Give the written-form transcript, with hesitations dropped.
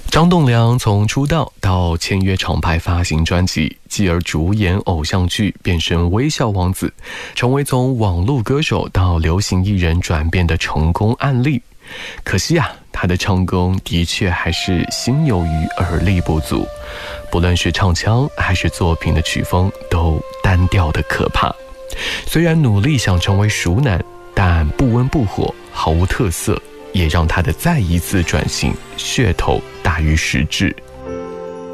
张栋梁从出道到签约厂牌发行专辑，继而主演偶像剧，变身微笑王子，成为从网络歌手到流行艺人转变的成功案例。可惜啊，他的唱功的确还是心有余而力不足，不论是唱腔还是作品的曲风都单调的可怕。虽然努力想成为熟男，但不温不火，毫无特色，也让他的再一次转型噱头大于实质。